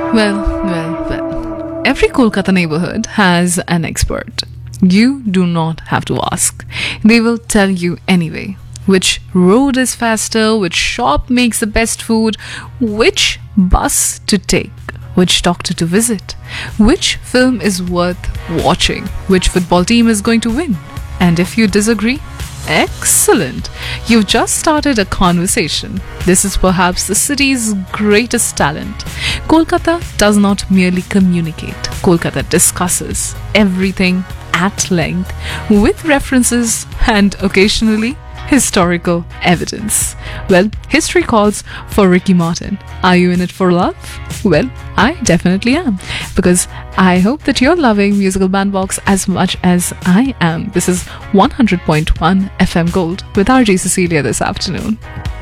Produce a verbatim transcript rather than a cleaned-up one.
Well, well, well. Every Kolkata neighborhood has an expert. You do not have to ask. They will tell you anyway. Which road is faster, which shop makes the best food, which bus to take, which doctor to visit, which film is worth watching, which football team is going to win. And if you disagree, excellent. You've just started a conversation. This is perhaps the city's greatest talent. Kolkata does not merely communicate. Kolkata discusses everything at length with references and occasionally historical evidence. Well, history calls for Ricky Martin. Are you in it for love? Well, I definitely am, because I hope that you're loving Musical Bandbox as much as I am. This is one hundred point one F M Gold with R J Cecilia this afternoon.